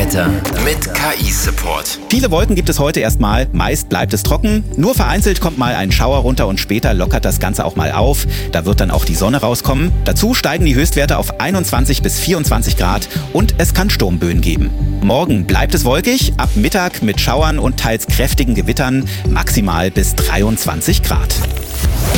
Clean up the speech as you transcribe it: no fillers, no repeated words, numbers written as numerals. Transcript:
Wetter mit KI-Support. Viele Wolken gibt es heute erstmal, meist bleibt es trocken. Nur vereinzelt kommt mal ein Schauer runter und später lockert das Ganze auch mal auf. Da wird dann auch die Sonne rauskommen. Dazu steigen die Höchstwerte auf 21 bis 24 Grad und es kann Sturmböen geben. Morgen bleibt es wolkig, ab Mittag mit Schauern und teils kräftigen Gewittern, maximal bis 23 Grad.